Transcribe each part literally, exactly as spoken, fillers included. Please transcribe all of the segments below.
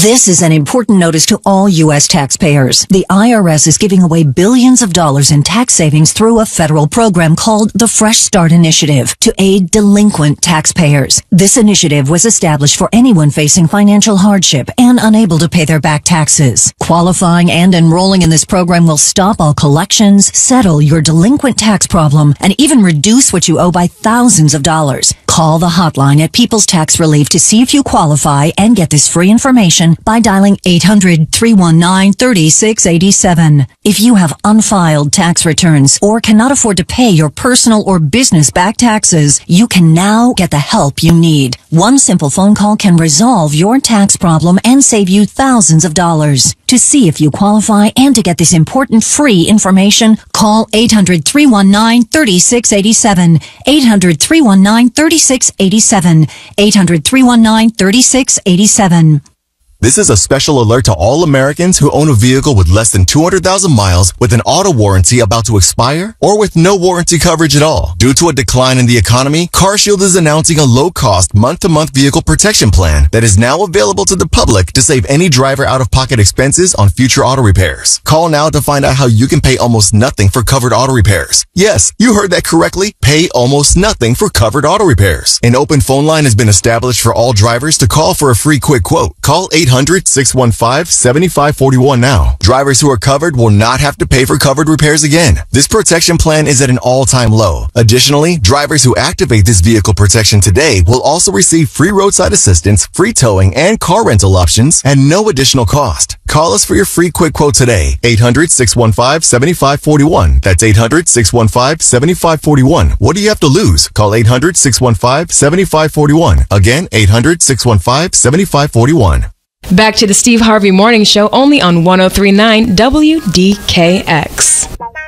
This is an important notice to all U S taxpayers. The I R S is giving away billions of dollars in tax savings through a federal program called the Fresh Start Initiative to aid delinquent taxpayers. This initiative was established for anyone facing financial hardship and unable to pay their back taxes. Qualifying and enrolling in this program will stop all collections, settle your delinquent tax problem, and even reduce what you owe by thousands of dollars. Call the hotline at People's Tax Relief to see if you qualify and get this free information by dialing eight hundred, three one nine, three six eight seven. If you have unfiled tax returns or cannot afford to pay your personal or business back taxes, you can now get the help you need. One simple phone call can resolve your tax problem and save you thousands of dollars. To see if you qualify and to get this important free information, call eight hundred, three one nine, three six eight seven, eight hundred, three one nine, three six eight seven, eight hundred, three one nine, three six eight seven. This is a special alert to all Americans who own a vehicle with less than two hundred thousand miles with an auto warranty about to expire or with no warranty coverage at all. Due to a decline in the economy, CarShield is announcing a low-cost month-to-month vehicle protection plan that is now available to the public to save any driver out-of-pocket expenses on future auto repairs. Call now to find out how you can pay almost nothing for covered auto repairs. Yes, you heard that correctly. Pay almost nothing for covered auto repairs. An open phone line has been established for all drivers to call for a free quick quote. Call eight hundred, six one five, seven five four one now. Drivers who are covered will not have to pay for covered repairs again. This protection plan is at an all-time low. Additionally, drivers who activate this vehicle protection today will also receive free roadside assistance, free towing, and car rental options at no additional cost. Call us for your free quick quote today. eight hundred, six one five, seven five four one. That's eight hundred, six one five, seven five four one. What do you have to lose? Call eight hundred, six one five, seven five four one. Again, eight hundred, six one five, seven five four one. Back to the Steve Harvey Morning Show, only on one oh three point nine W D K X.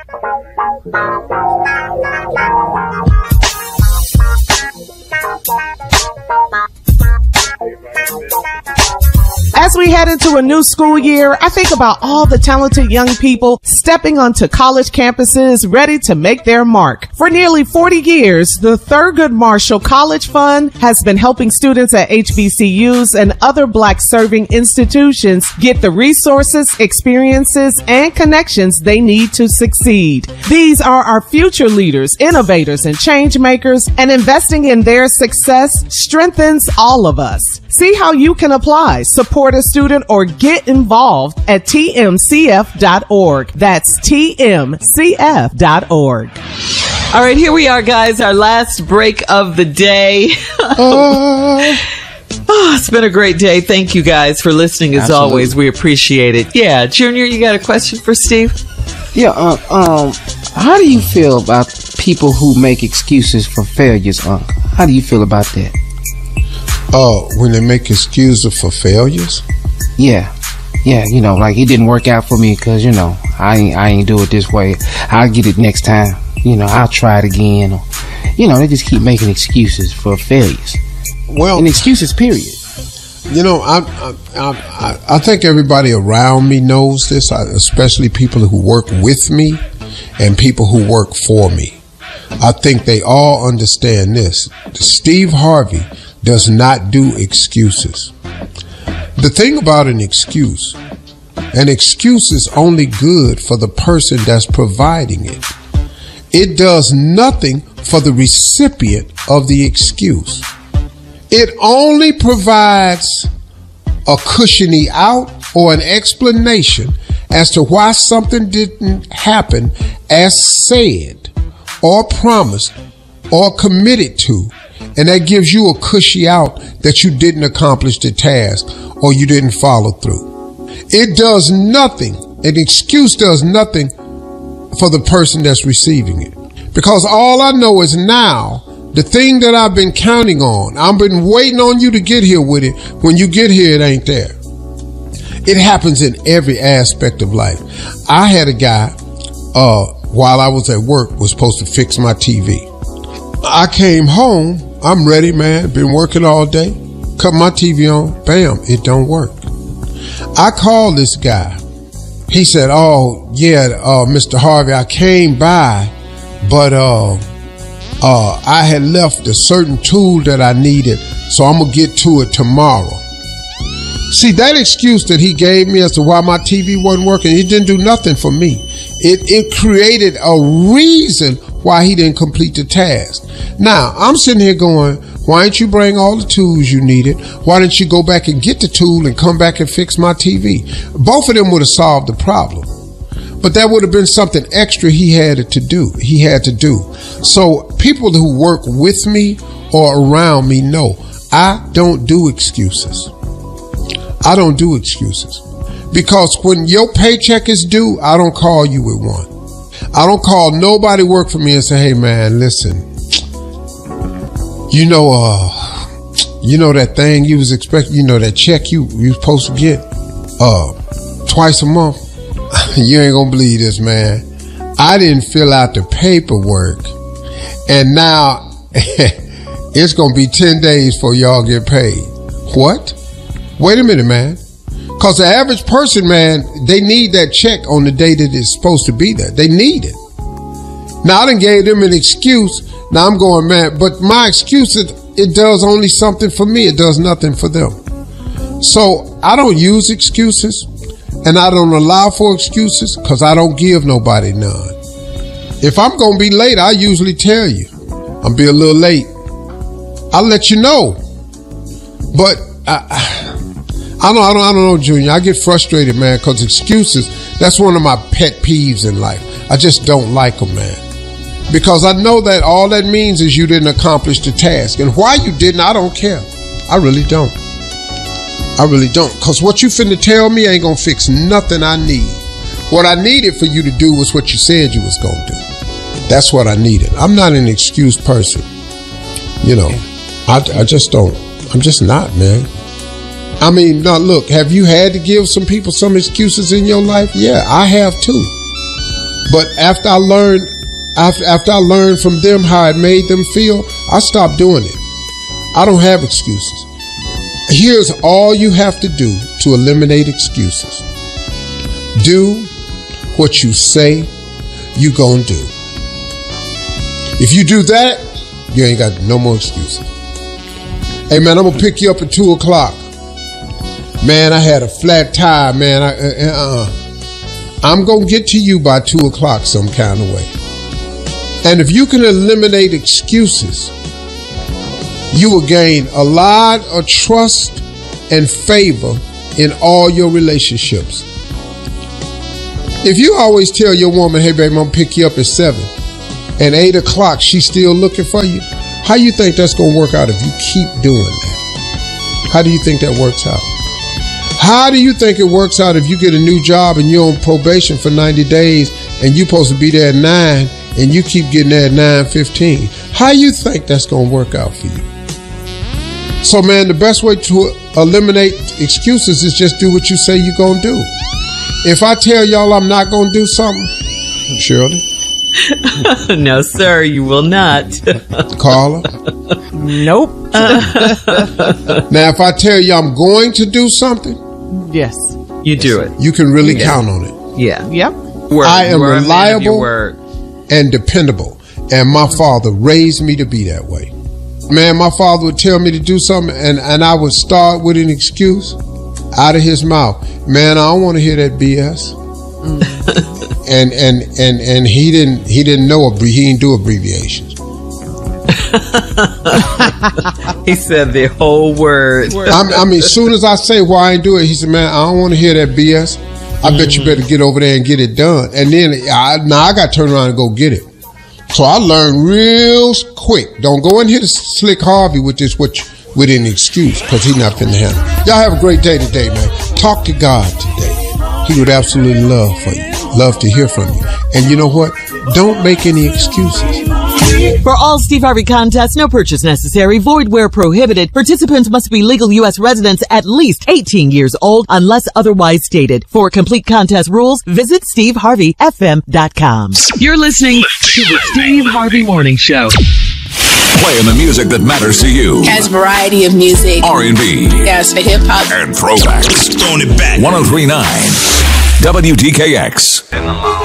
As we head into a new school year, I think about all the talented young people stepping onto college campuses ready to make their mark. For nearly forty years, the Thurgood Marshall College Fund has been helping students at H B C Us and other Black-serving institutions get the resources, experiences, and connections they need to succeed. These are our future leaders, innovators, and change makers, and investing in their success strengthens all of us. See how you can apply, support a student, or get involved at T M C F dot org. That's T M C F dot org. All right, here we are, guys, our last break of the day. Oh, it's been a great day. Thank you guys for listening as Absolutely. always. We appreciate it. Yeah, Junior, you got a question for Steve? Yeah, uh, um, how do you feel about people who make excuses for failures? Uh, how do you feel about that? Oh, when they make excuses for failures? Yeah. Yeah, you know, like it didn't work out for me because, you know, I ain't, I ain't do it this way. I'll get it next time. You know, I'll try it again. Or, you know, they just keep making excuses for failures. Well, and excuses, period. You know, I, I, I, I think everybody around me knows this, especially people who work with me and people who work for me. I think they all understand this. Steve Harvey does not do excuses. The thing about an excuse, an excuse is only good for the person that's providing it. It does nothing for the recipient of the excuse. It only provides a cushiony out or an explanation as to why something didn't happen as said or promised or committed to. And that gives you a cushy out that you didn't accomplish the task or you didn't follow through. It does nothing. An excuse does nothing for the person that's receiving it. Because all I know is now, the thing that I've been counting on, I've been waiting on you to get here with it. When you get here, it ain't there. It happens in every aspect of life. I had a guy, uh, while I was at work, was supposed to fix my T V. I came home. I'm ready, man. Been working all day. Cut my T V on. Bam, it don't work. I called this guy. He said, oh, yeah, uh, Mister Harvey, I came by, but uh, uh, I had left a certain tool that I needed, so I'm going to get to it tomorrow. See, that excuse that he gave me as to why my T V wasn't working, it didn't do nothing for me. It, it created a reason why he didn't complete the task. Now, I'm sitting here going, why didn't you bring all the tools you needed? Why didn't you go back and get the tool and come back and fix my T V? Both of them would have solved the problem. But that would have been something extra he had to do. He had to do. So people who work with me or around me know I don't do excuses. I don't do excuses. Because when your paycheck is due, I don't call you with one. I don't call nobody work for me and say, hey man, listen, you know, uh, you know that thing you was expecting, you know, that check you, you was supposed to get, uh, twice a month. You ain't gonna believe this, man. I didn't fill out the paperwork and now it's gonna be ten days before y'all get paid. What? Wait a minute, man. Cause the average person, man, they need that check on the day that it's supposed to be there. They need it. Now I done gave them an excuse. Now I'm going, man, but my excuse, it, it does only something for me. It does nothing for them. So I don't use excuses and I don't allow for excuses because I don't give nobody none. If I'm going to be late, I usually tell you I'm be a little late. I'll let you know. But I, I don't, I don't, I don't know, Junior. I get frustrated, man, because excuses, that's one of my pet peeves in life. I just don't like them, man. Because I know that all that means is you didn't accomplish the task. And why you didn't, I don't care. I really don't. I really don't. Because what you finna tell me ain't gonna fix nothing I need. What I needed for you to do was what you said you was gonna do. That's what I needed. I'm not an excuse person. You know, I, I just don't. I'm just not, man. I mean, now look, have you had to give some people some excuses in your life? Yeah, I have too. But after I learned, after, after I learned from them how it made them feel, I stopped doing it. I don't have excuses. Here's all you have to do to eliminate excuses. Do what you say you gonna do. If you do that, you ain't got no more excuses. Hey man, I'm gonna pick you up at two o'clock. Man, I had a flat tire, man. I, uh, uh, I'm gonna get to you by two o'clock some kind of way. And if you can eliminate excuses, you will gain a lot of trust and favor in all your relationships. If you always tell your woman, hey baby, I'm gonna pick you up at seven, and eight o'clock she's still looking for you, how you think that's gonna work out if you keep doing that? How do you think that works out? How do you think it works out if you get a new job and you're on probation for ninety days and you're supposed to be there at nine and you keep getting there at nine fifteen? How you think that's gonna work out for you? So man, the best way to eliminate excuses is just do what you say you're gonna do. If I tell y'all I'm not gonna do something, Shirley? No, sir, you will not. Carla? Nope. Now, if I tell you I'm going to do something, yes, you do it. You can really yeah. count on it. Yeah. Yep. Word. I am Word, reliable and dependable, and my father raised me to be that way. Man, my father would tell me to do something, and, and I would start with an excuse out of his mouth. Man, I don't want to hear that B S. Mm. and and and and he didn't he didn't know abbre- he didn't do abbreviations. He said the whole word. I, I mean, as soon as I say why I ain't do it, he said, "Man, I don't want to hear that B S. I mm. bet you better get over there and get it done." And then I, now I got to turn around and go get it. So I learned real quick. Don't go and hit a Slick Harvey with this what you, with an excuse, because he's not finna handle it. Y'all have a great day today, man. Talk to God today. He would absolutely love for you, love to hear from you. And you know what? Don't make any excuses. For all Steve Harvey contests, no purchase necessary, void where prohibited. Participants must be legal U S residents at least eighteen years old unless otherwise stated. For complete contest rules, visit steve harvey f m dot com. You're listening to the Steve Harvey Morning Show. Playing the music that matters to you. Has variety of music. R and B. Yes, for hip hop. And throwbacks. Throwing it back. one oh three point nine W D K X.